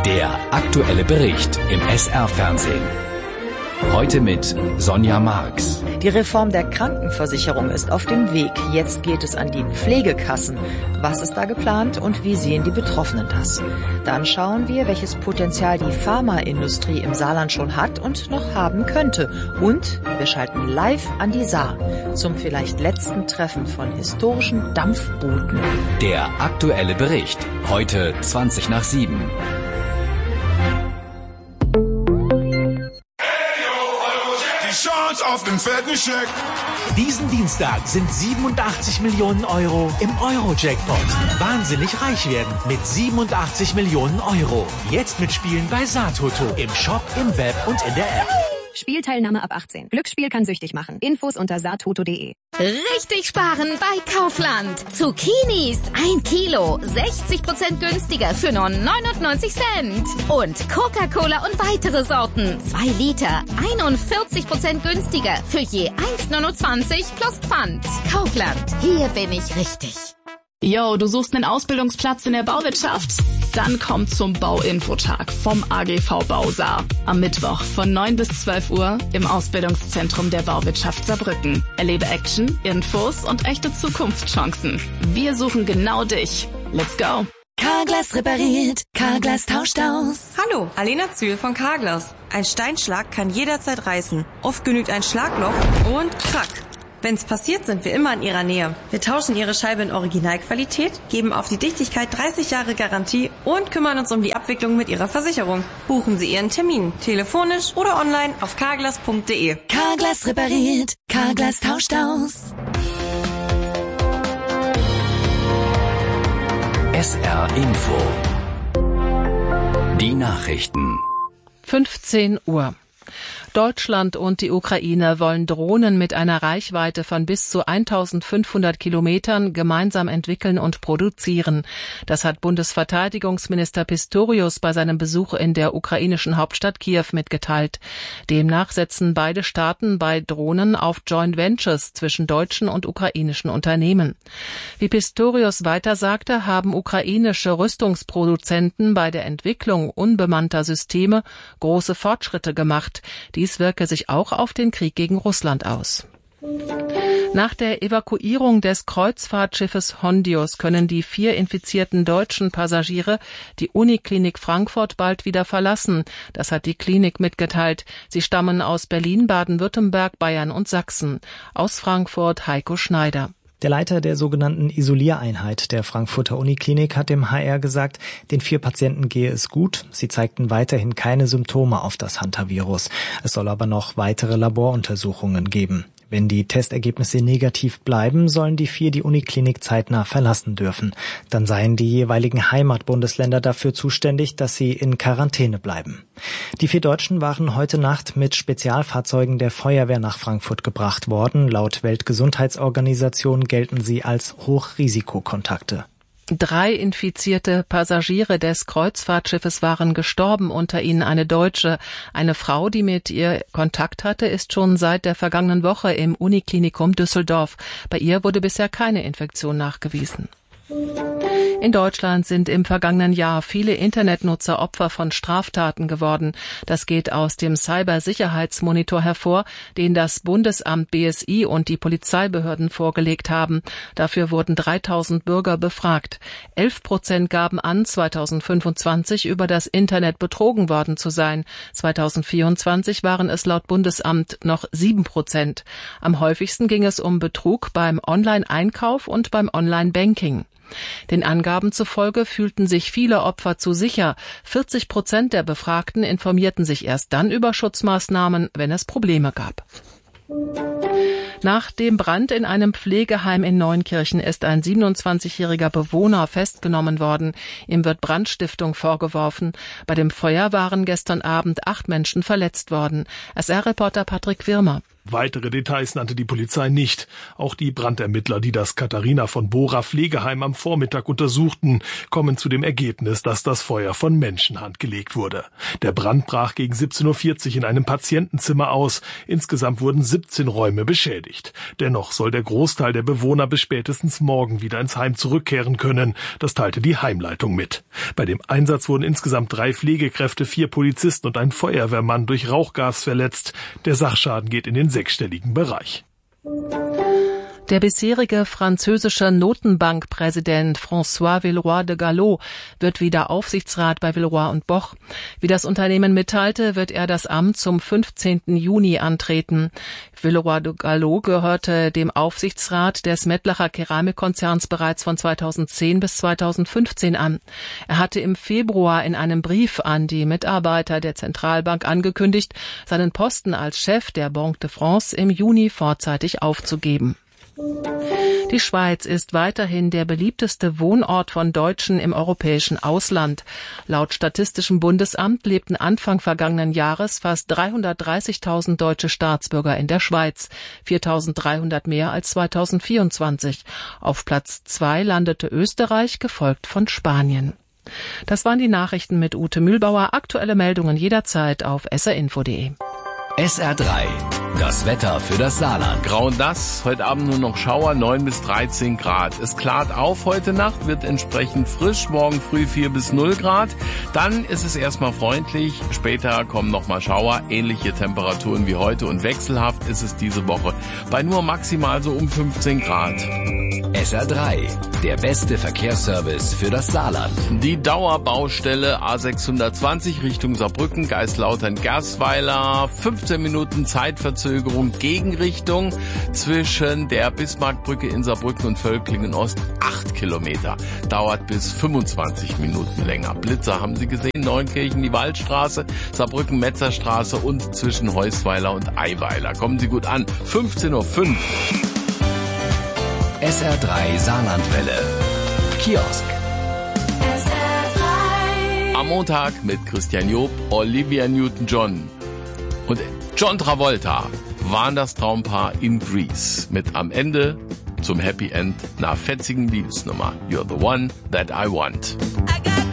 Der aktuelle Bericht im SR-Fernsehen. Heute mit Sonja Marx. Die Reform der Krankenversicherung ist auf dem Weg. Jetzt geht es an die Pflegekassen. Was ist da geplant und wie sehen die Betroffenen das? Dann schauen wir, welches Potenzial die Pharmaindustrie im Saarland schon hat und noch haben könnte. Und wir schalten live an die Saar zum vielleicht letzten Treffen von historischen Dampfbooten. Der aktuelle Bericht. Heute 7:20. Auf den fetten Scheck. Diesen Dienstag sind 87 Millionen Euro im Euro-Jackpot. Wahnsinnig reich werden mit 87 Millionen Euro. Jetzt mitspielen bei Saartoto im Shop, im Web und in der App. Spielteilnahme ab 18. Glücksspiel kann süchtig machen. Infos unter saartoto.de. Richtig sparen bei Kaufland. Zucchinis 1 Kilo, 60% günstiger für nur 99 Cent. Und Coca-Cola und weitere Sorten, 2 Liter, 41% günstiger für je 1,29 plus Pfand. Kaufland, hier bin ich richtig. Yo, du suchst einen Ausbildungsplatz in der Bauwirtschaft? Dann komm zum Bauinfotag vom AGV Bausaar. Am Mittwoch von 9 bis 12 Uhr im Ausbildungszentrum der Bauwirtschaft Saarbrücken. Erlebe Action, Infos und echte Zukunftschancen. Wir suchen genau dich. Let's go! Carglass repariert, Carglass tauscht aus. Hallo, Alena Zühl von Carglass. Ein Steinschlag kann jederzeit reißen. Oft genügt ein Schlagloch und krack. Wenn's passiert, sind wir immer in Ihrer Nähe. Wir tauschen Ihre Scheibe in Originalqualität, geben auf die Dichtigkeit 30 Jahre Garantie und kümmern uns um die Abwicklung mit Ihrer Versicherung. Buchen Sie Ihren Termin, telefonisch oder online auf carglass.de. Carglass repariert, Carglass tauscht aus. SR Info. Die Nachrichten. 15 Uhr. Deutschland und die Ukraine wollen Drohnen mit einer Reichweite von bis zu 1500 Kilometern gemeinsam entwickeln und produzieren. Das hat Bundesverteidigungsminister Pistorius bei seinem Besuch in der ukrainischen Hauptstadt Kiew mitgeteilt. Demnach setzen beide Staaten bei Drohnen auf Joint Ventures zwischen deutschen und ukrainischen Unternehmen. Wie Pistorius weiter sagte, haben ukrainische Rüstungsproduzenten bei der Entwicklung unbemannter Systeme große Fortschritte gemacht. Dies wirke sich auch auf den Krieg gegen Russland aus. Nach der Evakuierung des Kreuzfahrtschiffes Hondius können die 4 infizierten deutschen Passagiere die Uniklinik Frankfurt bald wieder verlassen. Das hat die Klinik mitgeteilt. Sie stammen aus Berlin, Baden-Württemberg, Bayern und Sachsen. Aus Frankfurt Heiko Schneider. Der Leiter der sogenannten Isoliereinheit der Frankfurter Uniklinik hat dem HR gesagt, den 4 Patienten gehe es gut. Sie zeigten weiterhin keine Symptome auf das Hantavirus. Es soll aber noch weitere Laboruntersuchungen geben. Wenn die Testergebnisse negativ bleiben, sollen die 4 die Uniklinik zeitnah verlassen dürfen. Dann seien die jeweiligen Heimatbundesländer dafür zuständig, dass sie in Quarantäne bleiben. Die 4 Deutschen waren heute Nacht mit Spezialfahrzeugen der Feuerwehr nach Frankfurt gebracht worden. Laut Weltgesundheitsorganisation gelten sie als Hochrisikokontakte. 3 infizierte Passagiere des Kreuzfahrtschiffes waren gestorben, unter ihnen eine Deutsche. Eine Frau, die mit ihr Kontakt hatte, ist schon seit der vergangenen Woche im Uniklinikum Düsseldorf. Bei ihr wurde bisher keine Infektion nachgewiesen. In Deutschland sind im vergangenen Jahr viele Internetnutzer Opfer von Straftaten geworden. Das geht aus dem Cybersicherheitsmonitor hervor, den das Bundesamt BSI und die Polizeibehörden vorgelegt haben. Dafür wurden 3000 Bürger befragt. 11% gaben an, 2025 über das Internet betrogen worden zu sein. 2024 waren es laut Bundesamt noch 7%. Am häufigsten ging es um Betrug beim Online-Einkauf und beim Online-Banking. Den Angaben zufolge fühlten sich viele Opfer zu sicher. 40% der Befragten informierten sich erst dann über Schutzmaßnahmen, wenn es Probleme gab. Nach dem Brand in einem Pflegeheim in Neunkirchen ist ein 27-jähriger Bewohner festgenommen worden. Ihm wird Brandstiftung vorgeworfen. Bei dem Feuer waren gestern Abend 8 Menschen verletzt worden. SR-Reporter Patrick Wirmer. Weitere Details nannte die Polizei nicht. Auch die Brandermittler, die das Katharina von Bora Pflegeheim am Vormittag untersuchten, kommen zu dem Ergebnis, dass das Feuer von Menschenhand gelegt wurde. Der Brand brach gegen 17:40 Uhr in einem Patientenzimmer aus. Insgesamt wurden 17 Räume beschädigt. Dennoch soll der Großteil der Bewohner bis spätestens morgen wieder ins Heim zurückkehren können. Das teilte die Heimleitung mit. Bei dem Einsatz wurden insgesamt 3 Pflegekräfte, 4 Polizisten und ein Feuerwehrmann durch Rauchgas verletzt. Der Sachschaden geht in den 6-stelligen Bereich. Der bisherige französische Notenbankpräsident François Villeroy de Galhau wird wieder Aufsichtsrat bei Villeroy und Boch. Wie das Unternehmen mitteilte, wird er das Amt zum 15. Juni antreten. Villeroy de Galhau gehörte dem Aufsichtsrat des Mettlacher Keramikkonzerns bereits von 2010 bis 2015 an. Er hatte im Februar in einem Brief an die Mitarbeiter der Zentralbank angekündigt, seinen Posten als Chef der Banque de France im Juni vorzeitig aufzugeben. Die Schweiz ist weiterhin der beliebteste Wohnort von Deutschen im europäischen Ausland. Laut Statistischem Bundesamt lebten Anfang vergangenen Jahres fast 330.000 deutsche Staatsbürger in der Schweiz, 4.300 mehr als 2024. Auf Platz 2 landete Österreich, gefolgt von Spanien. Das waren die Nachrichten mit Ute Mühlbauer. Aktuelle Meldungen jederzeit auf srinfo.de. SR3, das Wetter für das Saarland. Grau und nass, heute Abend nur noch Schauer, 9 bis 13 Grad. Es klart auf heute Nacht, wird entsprechend frisch, morgen früh 4 bis 0 Grad. Dann ist es erstmal freundlich, später kommen nochmal Schauer, ähnliche Temperaturen wie heute und wechselhaft ist es diese Woche bei nur maximal so um 15 Grad. SR3, der beste Verkehrsservice für das Saarland. Die Dauerbaustelle A620 Richtung Saarbrücken, Geistlautern-Gersweiler, 15 Minuten Zeitverzögerung Gegenrichtung zwischen der Bismarckbrücke in Saarbrücken und Völklingen-Ost, 8 Kilometer. Dauert bis 25 Minuten länger. Blitzer haben Sie gesehen, Neunkirchen, die Waldstraße, Saarbrücken-Metzerstraße und zwischen Heusweiler und Eiweiler. Kommen Sie gut an, 15:05 Uhr. SR3 Saarlandwelle. Kiosk. Am Montag mit Christian Job, Olivia Newton-John und John Travolta waren das Traumpaar in Grease. Mit am Ende zum Happy End einer fetzigen Liebesnummer. You're the one that I want.